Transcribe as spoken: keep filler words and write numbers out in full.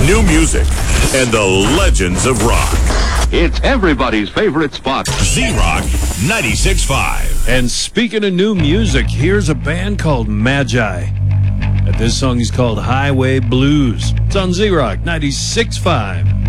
new music, and the legends of rock. It's everybody's favorite spot. Z-Rock ninety-six point five. And speaking of new music, here's a band called Magi. And this song is called Highway Blues. It's on Z-Rock ninety-six point five.